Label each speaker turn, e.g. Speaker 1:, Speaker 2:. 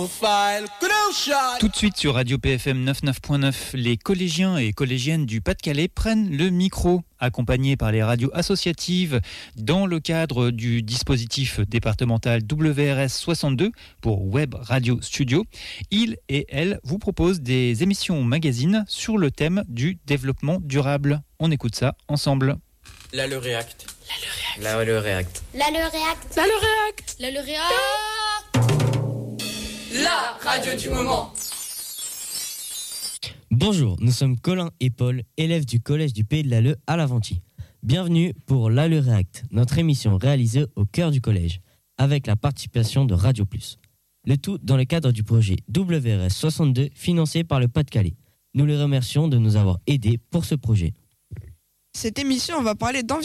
Speaker 1: Tout de suite sur Radio PFM 99.9, les collégiens et collégiennes du Pas-de-Calais prennent le micro, accompagnés par les radios associatives dans le cadre du dispositif départemental WRS 62 pour Web Radio Studio. Ils et elles vous proposent des émissions magazines sur le thème du développement durable. On écoute ça ensemble.
Speaker 2: La le React.
Speaker 3: La le React.
Speaker 4: La le React.
Speaker 2: La le React.
Speaker 4: La le React.
Speaker 2: La radio du moment.
Speaker 3: Bonjour, nous sommes Colin et Paul, élèves du collège du Pays de l'Alleu à Laventie. Bienvenue pour La le React, notre émission réalisée au cœur du collège, avec la participation de Radio Plus. Le tout dans le cadre du projet WRS 62 financé par le Pas-de-Calais. Nous les remercions de nous avoir aidés pour ce projet.
Speaker 5: Cette émission va parler d'environnement.